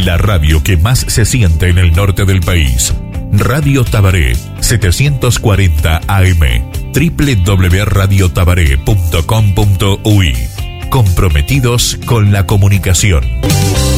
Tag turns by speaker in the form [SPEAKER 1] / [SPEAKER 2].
[SPEAKER 1] La radio que más se siente en el norte del país. Radio Tabaré, 740 AM, www.radiotabaré.com.uy. Comprometidos con la comunicación.